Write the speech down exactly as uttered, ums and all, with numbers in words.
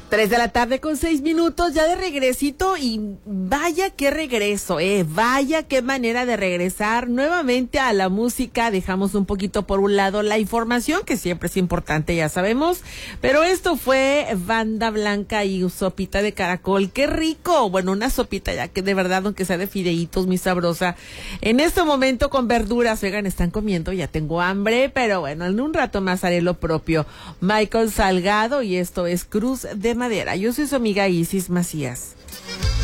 Tres de la tarde con seis minutos, ya de regresito, y vaya qué regreso, eh, vaya qué manera de regresar nuevamente a la música. Dejamos un poquito por un lado la información, que siempre es importante, ya sabemos, pero esto fue Banda Blanca y sopita de caracol. Qué rico, bueno, una sopita ya que de verdad, aunque sea de fideitos, muy sabrosa. En este momento con verduras, oigan, están comiendo, ya tengo hambre, pero bueno, en un rato más haré lo propio. Michael Salgado, y esto es Cruz de Madera. Yo soy su amiga Isis Macías.